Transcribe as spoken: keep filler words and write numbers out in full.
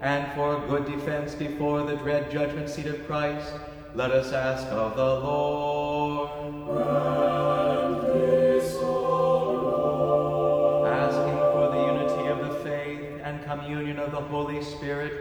and for good defense before the dread judgment seat of Christ, let us ask of the Lord. Grant this, O Lord. Asking for the unity of the faith and communion of the Holy Spirit,